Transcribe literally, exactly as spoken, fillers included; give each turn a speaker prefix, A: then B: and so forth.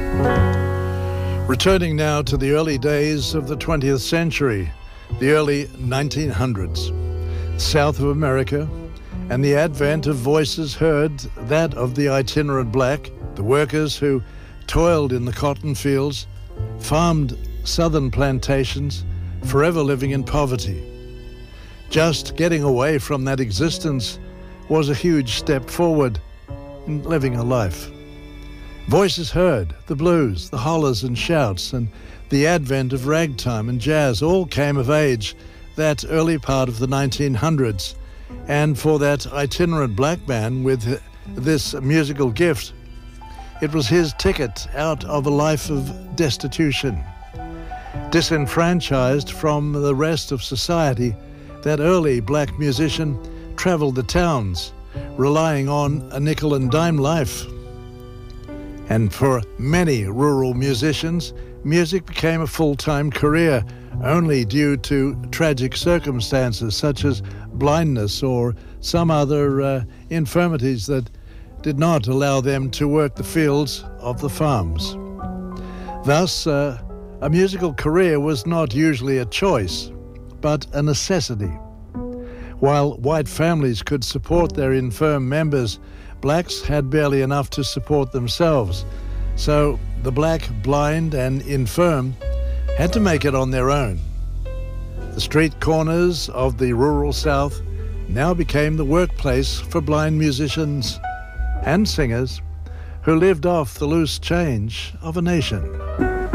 A: Returning now to the early days of the twentieth century, the early nineteen hundreds, south of America, and the advent of voices heard, that of the itinerant black, the workers who toiled in the cotton fields, farmed southern plantations, forever living in poverty. Just getting away from that existence was a huge step forward in living a life. Voices heard, the blues, the hollers and shouts, and the advent of ragtime and jazz all came of age that early part of the nineteen hundreds. And for that itinerant black man with this musical gift, it was his ticket out of a life of destitution. Disenfranchised from the rest of society, that early black musician traveled the towns, relying on a nickel and dime life. And for many rural musicians, music became a full-time career only due to tragic circumstances such as blindness or some other uh, infirmities that did not allow them to work the fields of the farms. Thus, uh, a musical career was not usually a choice, but a necessity. While white families could support their infirm members, blacks had barely enough to support themselves. So the black, blind and infirm had to make it on their own. The street corners of the rural South now became the workplace for blind musicians and singers who lived off the loose change of a nation.